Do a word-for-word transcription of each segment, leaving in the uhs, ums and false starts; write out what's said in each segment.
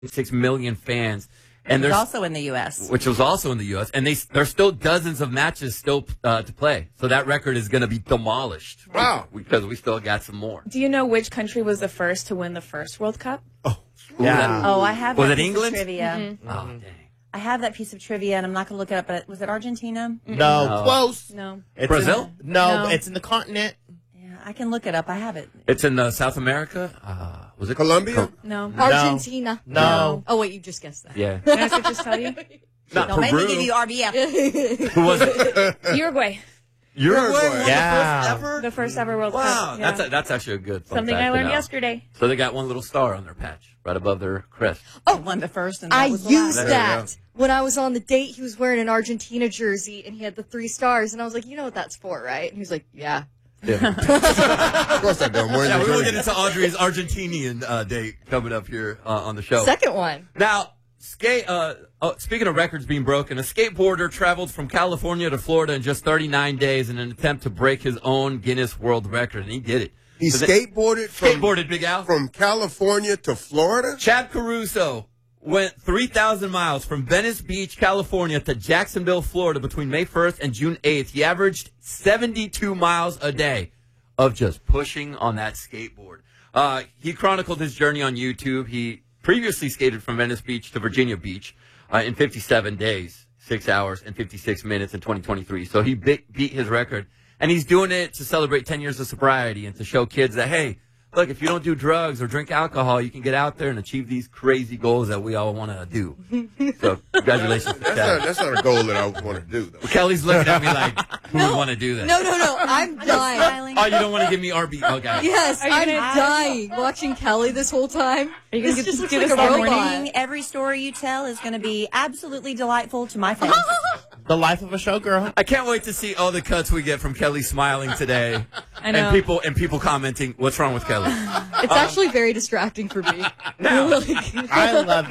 six million fans. And Which there's was also in the U S Which was also in the U S And they there's still dozens of matches still uh, to play. So that record is going to be demolished. Wow. Because we still got some more. Do you know which country was the first to win the first World Cup? Oh, yeah. Oh, I have Was that it piece England? of trivia. Mm-hmm. Oh, dang. I have that piece of trivia, and I'm not going to look it up, but was it Argentina? No, No. close. No. It's Brazil? In, no, No. it's in the continent. Yeah, I can look it up. I have it. It's in uh, South America. Uh, was it Colombia? Co- No. Argentina. No. Oh, wait, you just guessed that. yeah. Can I just tell you? Not Don't make Peru. me give you R B F. Who was it? Uruguay. Uruguay won the Yeah. first ever? The first ever World Wow, Cup. Yeah. that's a, that's actually a good fun Something fact I to learned know. yesterday. So they got one little star on their patch, right above their crest. Oh, won the first, and that I was the used last. There you that when I was on the date. He was wearing an Argentina jersey, and he had the three stars. And I was like, you know what that's for, right? And he was like, yeah. Yeah, Of course I don't. More yeah than we will twenty. get into Audrey's Argentinian uh, date coming up here uh, on the show. Second one. Now, skate. Uh, oh, speaking of records being broken, a skateboarder traveled from California to Florida in just thirty-nine days in an attempt to break his own Guinness World Record, and he did it. He So that- skateboarded from, skateboarded, Big Al. from California to Florida? Chad Caruso went three thousand miles from Venice Beach, California to Jacksonville, Florida between May first and June eighth. He averaged seventy-two miles a day of just pushing on that skateboard. Uh, he chronicled his journey on YouTube. He previously skated from Venice Beach to Virginia Beach uh, in fifty-seven days, six hours, and fifty-six minutes in twenty twenty-three. So he beat, beat his record. And he's doing it to celebrate ten years of sobriety and to show kids that, hey, look, if you don't do drugs or drink alcohol, you can get out there and achieve these crazy goals that we all want to do. So, congratulations to That's Chad. not, that's not a goal that I want to do, though. Kelly's looking at me like, who would want to do that? No, no, no. I'm dying. Smiling. Oh, you don't want to give me R B? Okay. Yes, Are you I'm gonna- dying watching Kelly this whole time. Are you gonna This get- just looks do like this a all robot. morning? Everything, every story you tell is going to be absolutely delightful to my fans. The life of a showgirl. I can't wait to see all the cuts we get from Kelly smiling today. I know. And people and people commenting, what's wrong with Kelly? It's actually very distracting for me. Now, I love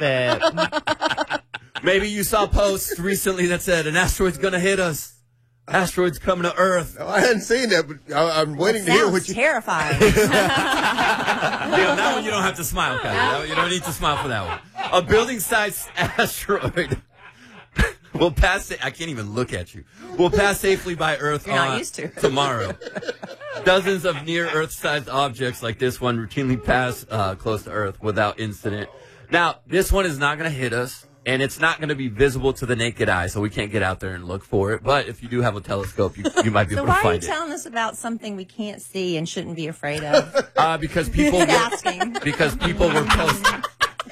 it. maybe you saw posts recently that said, an asteroid's going to hit us. Asteroid's coming to Earth. No, I hadn't seen that, but I, I'm waiting to hear Sounds what you. terrifying. You know, that one you don't have to smile, Kelly. That one, you don't need to smile for that one. A building-sized asteroid will pass. I can't even look at you. Will pass safely by Earth You're not on used to. tomorrow. Dozens of near-Earth-sized objects like this one routinely pass uh, close to Earth without incident. Now, this one is not going to hit us, and it's not going to be visible to the naked eye, so we can't get out there and look for it. But if you do have a telescope, you, you might be So able why to are you find it. telling us about something we can't see and shouldn't be afraid of? Uh, because people Just were, asking. because people were posting.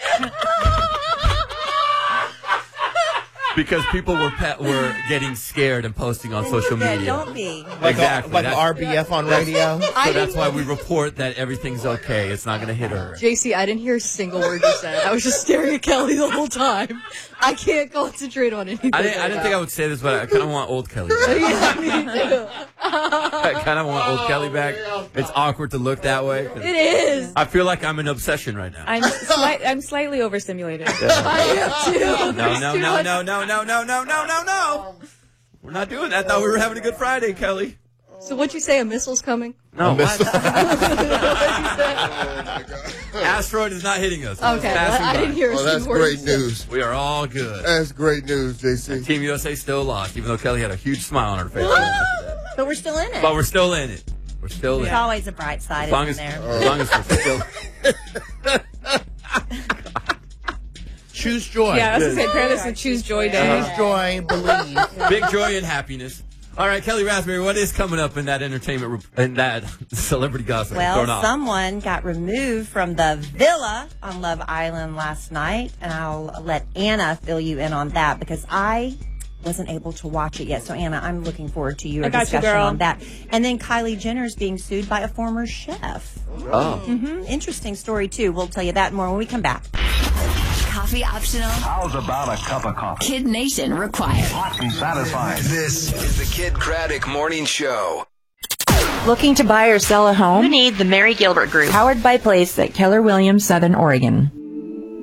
Because people were pe- were getting scared and posting on social Yeah, media. don't be. Like, Exactly. a, like That's- R B F on radio. So that's why we report that everything's okay. It's not going to hit her. J C, I didn't hear a single word you said. I was just staring at Kelly the whole time. I can't concentrate on anything. I didn't, I didn't think I would say this, but I kind of want old Kelly back. Yeah, me too. I kind of want old Kelly back. It's awkward to look that way. 'cause It is. I feel like I'm in obsession right now. I'm slight, I'm slightly overstimulated. I am too. No, There's no, too no, much- no, no, no, no, no, no, no, no. We're not doing that. I thought we were having a good Friday, Kelly. So what'd you say? A missile's coming? No, missile. what? Asteroid is not hitting us. It's Okay, passing I by. didn't hear a Oh, that's single word great you said. news. We are all good. That's great news, J C. Team U S A still lost, even though Kelly had a huge smile on her face. But we're still in it. But we're still in it. We're still in There's it. always a bright side As long in as, there. as long as we're still. Choose joy. Yeah, I was going to say, apparently it's the Choose Joy Day. Choose joy, believe. Big joy and happiness. All right, Kelly Raspberry, what is coming up in that entertainment, in that celebrity gossip Well, going on? someone got removed from the villa on Love Island last night, and I'll let Anna fill you in on that because I wasn't able to watch it yet. So, Anna, I'm looking forward to your I got you, discussion girl. on that. And then Kylie Jenner's being sued by a former chef. Oh. hmm Interesting story, too. We'll tell you that more when we come back. Coffee optional. How's about a cup of coffee? Kid Nation required. Hot and satisfying. This is the Kid Craddock Morning Show. Looking to buy or sell a home? You need the Mary Gilbert Group. Powered by Place at Keller Williams, Southern Oregon.